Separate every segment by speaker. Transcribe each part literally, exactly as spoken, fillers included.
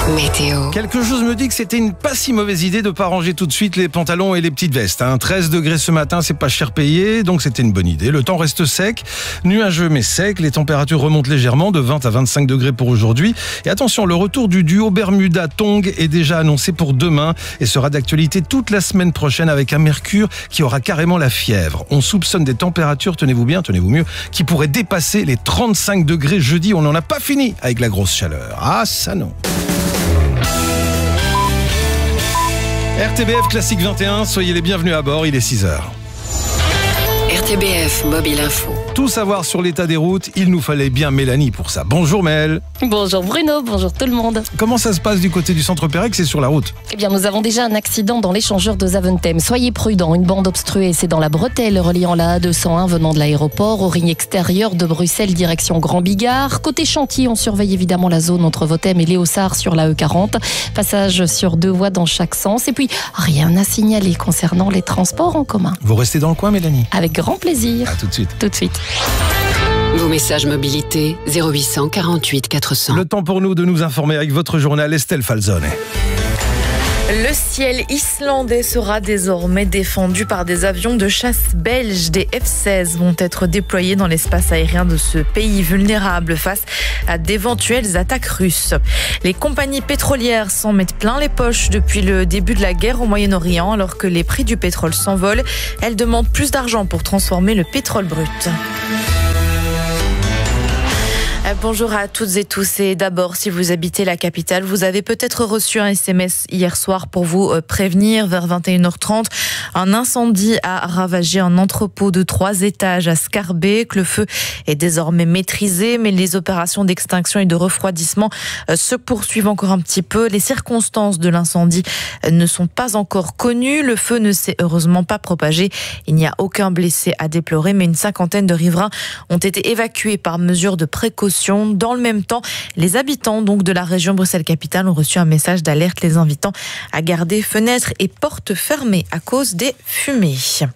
Speaker 1: Météo.
Speaker 2: Quelque chose me dit que c'était une pas si mauvaise idée de pas ranger tout de suite les pantalons et les petites vestes. Hein. treize degrés ce matin, c'est pas cher payé, donc c'était une bonne idée. Le temps reste sec, nuageux mais sec. Les températures remontent légèrement de vingt à vingt-cinq degrés pour aujourd'hui. Et attention, le retour du duo Bermuda-Tongue est déjà annoncé pour demain et sera d'actualité toute la semaine prochaine avec un mercure qui aura carrément la fièvre. On soupçonne des températures, tenez-vous bien, tenez-vous mieux, qui pourraient dépasser les trente-cinq degrés jeudi. On n'en a pas fini avec la grosse chaleur. Ah, ça non. R T B F Classique vingt et un, soyez les bienvenus à bord, il est six heures.
Speaker 1: R T B F Mobile Info.
Speaker 2: Tout savoir sur l'état des routes, il nous fallait bien Mélanie pour ça. Bonjour Mel.
Speaker 3: Bonjour Bruno, bonjour tout le monde.
Speaker 2: Comment ça se passe du côté du centre Pérec, c'est sur la route?
Speaker 3: Eh bien, nous avons déjà un accident dans l'échangeur de Zaventem. Soyez prudents, une bande obstruée, c'est dans la bretelle reliant la A deux cent un venant de l'aéroport au ring extérieur de Bruxelles direction Grand Bigard. Côté chantier, on surveille évidemment la zone entre Votem et Léosard sur la E quarante. Passage sur deux voies dans chaque sens. Et puis, rien à signaler concernant les transports en commun.
Speaker 2: Vous restez dans le coin Mélanie?
Speaker 3: Avec grand plaisir.
Speaker 2: À tout de suite.
Speaker 3: Tout de suite.
Speaker 1: Vos messages mobilité zéro huit cent quarante-huit quatre cents.
Speaker 2: Le temps pour nous de nous informer avec votre journal Estelle Falzone.
Speaker 4: Le ciel islandais sera désormais défendu par des avions de chasse belges. Des F seize vont être déployés dans l'espace aérien de ce pays vulnérable face à d'éventuelles attaques russes. Les compagnies pétrolières s'en mettent plein les poches depuis le début de la guerre au Moyen-Orient. Alors que les prix du pétrole s'envolent, elles demandent plus d'argent pour transformer le pétrole brut. Bonjour à toutes et tous et d'abord, si vous habitez la capitale, vous avez peut-être reçu un S M S hier soir pour vous prévenir vers vingt et une heures trente. Un incendie a ravagé un entrepôt de trois étages à Scarbeck. Le feu est désormais maîtrisé, mais les opérations d'extinction et de refroidissement se poursuivent encore un petit peu. Les circonstances de l'incendie ne sont pas encore connues. Le feu ne s'est heureusement pas propagé. Il n'y a aucun blessé à déplorer, mais une cinquantaine de riverains ont été évacués par mesure de précaution. Dans le même temps, les habitants donc de la région Bruxelles-Capitale ont reçu un message d'alerte les invitant à garder fenêtres et portes fermées à cause des fumées.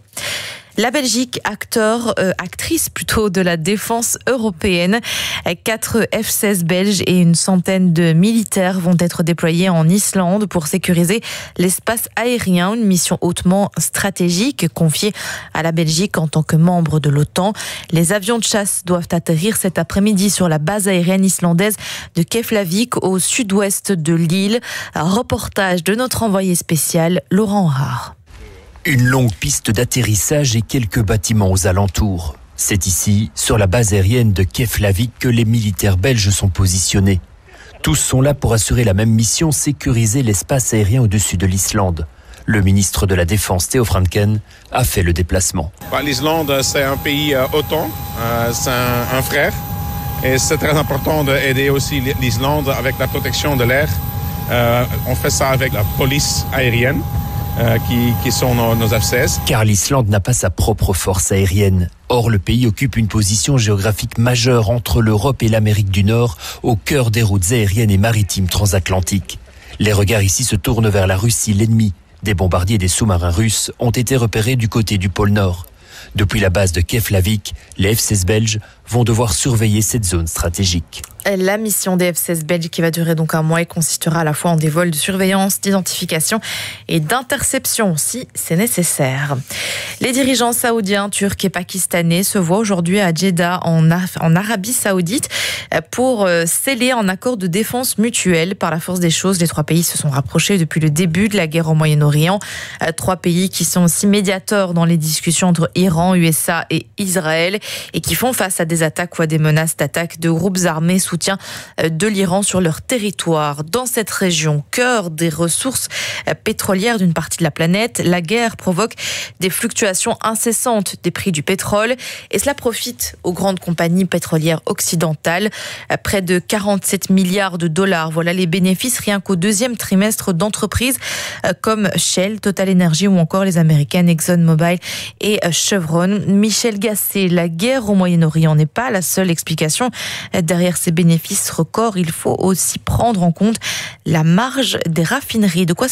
Speaker 4: La Belgique, acteur, euh, actrice plutôt de la défense européenne. Quatre F seize belges et une centaine de militaires vont être déployés en Islande pour sécuriser l'espace aérien. Une mission hautement stratégique confiée à la Belgique en tant que membre de l'OTAN. Les avions de chasse doivent atterrir cet après-midi sur la base aérienne islandaise de Keflavik au sud-ouest de l'île. Un reportage de notre envoyé spécial, Laurent Rard.
Speaker 5: Une longue piste d'atterrissage et quelques bâtiments aux alentours. C'est ici, sur la base aérienne de Keflavik, que les militaires belges sont positionnés. Tous sont là pour assurer la même mission, sécuriser l'espace aérien au-dessus de l'Islande. Le ministre de la Défense, Theo Franken, a fait le déplacement.
Speaker 6: L'Islande, c'est un pays euh, OTAN, euh, c'est un, un frère. Et c'est très important d'aider aussi l'Islande avec la protection de l'air. Euh, on fait ça avec la police aérienne. Euh, qui, qui sont nos, nos F seize.
Speaker 5: Car l'Islande n'a pas sa propre force aérienne. Or, le pays occupe une position géographique majeure entre l'Europe et l'Amérique du Nord, au cœur des routes aériennes et maritimes transatlantiques. Les regards ici se tournent vers la Russie, l'ennemi. Des bombardiers et des sous-marins russes ont été repérés du côté du pôle Nord. Depuis la base de Keflavik, les F seize belges vont devoir surveiller cette zone stratégique.
Speaker 4: La mission des F seize belges qui va durer donc un mois et consistera à la fois en des vols de surveillance, d'identification et d'interception si c'est nécessaire. Les dirigeants saoudiens, turcs et pakistanais se voient aujourd'hui à Jeddah en, Af- en Arabie Saoudite pour sceller un accord de défense mutuelle. Par la force des choses, les trois pays se sont rapprochés depuis le début de la guerre au Moyen-Orient. Trois pays qui sont aussi médiateurs dans les discussions entre Iran, U S A et Israël et qui font face à des attaques ou à des menaces d'attaque de groupes armés soutien de l'Iran sur leur territoire. Dans cette région, cœur des ressources pétrolières d'une partie de la planète, la guerre provoque des fluctuations incessantes des prix du pétrole et cela profite aux grandes compagnies pétrolières occidentales. Près de quarante-sept milliards de dollars. Voilà les bénéfices rien qu'au deuxième trimestre d'entreprises comme Shell, Total Energy ou encore les américaines ExxonMobil et Chevron. Michel Gasset, la guerre au Moyen-Orient n'est pas la seule explication derrière ces bénéfices bénéfices records, il faut aussi prendre en compte la marge des raffineries. De quoi s'agit-il ?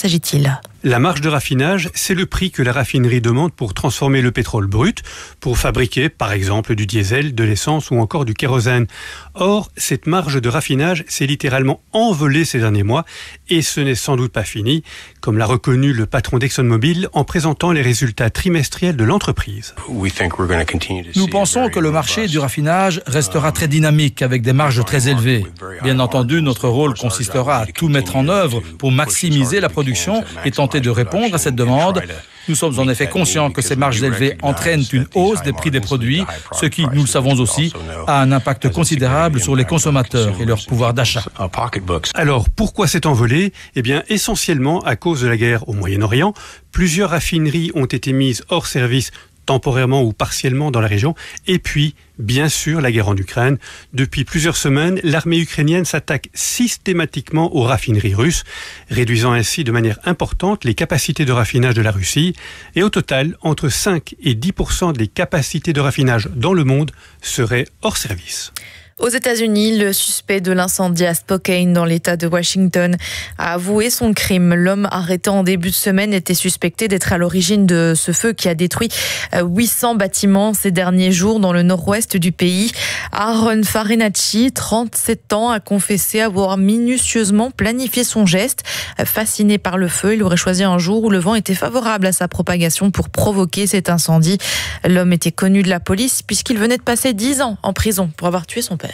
Speaker 7: La marge de raffinage, c'est le prix que la raffinerie demande pour transformer le pétrole brut, pour fabriquer par exemple du diesel, de l'essence ou encore du kérosène. Or, cette marge de raffinage s'est littéralement envolée ces derniers mois et ce n'est sans doute pas fini, comme l'a reconnu le patron d'ExxonMobil en présentant les résultats trimestriels de l'entreprise.
Speaker 8: Nous pensons que le marché du raffinage restera très dynamique avec des marges très élevées. Bien entendu, notre rôle consistera à tout mettre en œuvre pour maximiser la production et tenter de répondre à cette demande. Nous sommes en effet conscients que ces marges élevées entraînent une hausse des prix des produits, ce qui, nous le savons aussi, a un impact considérable sur les consommateurs et leur pouvoir d'achat.
Speaker 7: Alors, pourquoi s'est envolé ? Eh bien, essentiellement à cause de la guerre au Moyen-Orient. Plusieurs raffineries ont été mises hors service temporairement ou partiellement dans la région. Et puis, bien sûr, la guerre en Ukraine. Depuis plusieurs semaines, l'armée ukrainienne s'attaque systématiquement aux raffineries russes, réduisant ainsi de manière importante les capacités de raffinage de la Russie. Et au total, entre cinq et dix pour cent des capacités de raffinage dans le monde seraient hors service.
Speaker 4: Aux États-Unis, le suspect de l'incendie à Spokane, dans l'État de Washington, a avoué son crime. L'homme arrêté en début de semaine était suspecté d'être à l'origine de ce feu qui a détruit huit cents bâtiments ces derniers jours dans le nord-ouest du pays. Aaron Farinacci, trente-sept ans, a confessé avoir minutieusement planifié son geste. Fasciné par le feu, il aurait choisi un jour où le vent était favorable à sa propagation pour provoquer cet incendie. L'homme était connu de la police puisqu'il venait de passer dix ans en prison pour avoir tué son père.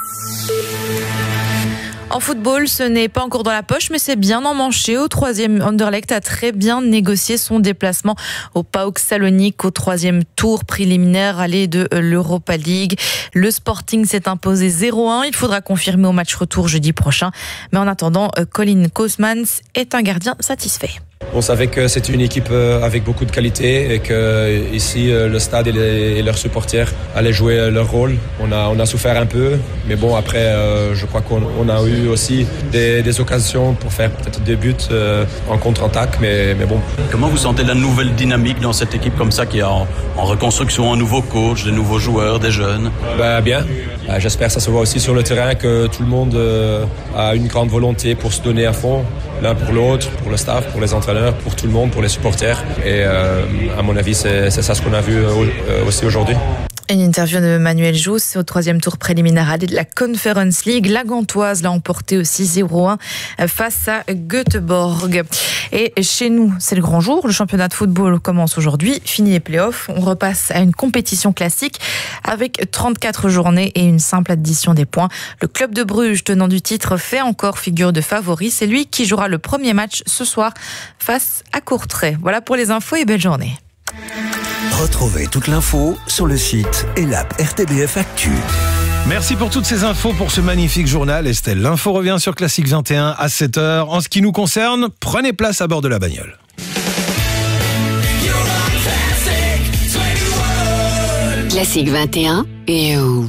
Speaker 4: En football, ce n'est pas encore dans la poche, mais c'est bien emmanché. Au troisième, Anderlecht a très bien négocié son déplacement au PAOK Salonique au troisième tour préliminaire aller de l'Europa League. Le Sporting s'est imposé zéro un. Il faudra confirmer au match retour jeudi prochain. Mais en attendant, Colin Koosmans est un gardien satisfait.
Speaker 9: On savait que c'était une équipe avec beaucoup de qualité et que ici le stade et, les, et leurs supporters allaient jouer leur rôle. On a, on a souffert un peu, mais bon après euh, je crois qu'on on a eu aussi des, des occasions pour faire peut-être des buts euh, en contre-attaque, mais, mais bon.
Speaker 10: Comment vous sentez la nouvelle dynamique dans cette équipe comme ça qui est en, en reconstruction, un nouveau coach, des nouveaux joueurs, des jeunes?
Speaker 9: Ben, bien. Ben, j'espère que ça se voit aussi sur le terrain, que tout le monde euh, a une grande volonté pour se donner à fond, l'un pour l'autre, pour le staff, pour les entraîneurs, pour tout le monde, pour les supporters. Et euh, à mon avis, c'est, c'est ça ce qu'on a vu euh, aussi aujourd'hui.
Speaker 4: Une interview de Manuel Jousse au troisième tour préliminaire de la Conference League. La Gantoise l'a emporté aussi zéro un face à Göteborg. Et chez nous, c'est le grand jour. Le championnat de football commence aujourd'hui. Fini les playoffs. On repasse à une compétition classique avec trente-quatre journées et une simple addition des points. Le club de Bruges, tenant du titre, fait encore figure de favori. C'est lui qui jouera le premier match ce soir face à Courtrai. Voilà pour les infos et belle journée.
Speaker 11: Retrouvez toute l'info sur le site et l'app R T B F Actu.
Speaker 2: Merci pour toutes ces infos, pour ce magnifique journal, Estelle. L'info revient sur Classique vingt et un à sept heures. En ce qui nous concerne, prenez place à bord de la bagnole.
Speaker 1: Classique vingt et un et où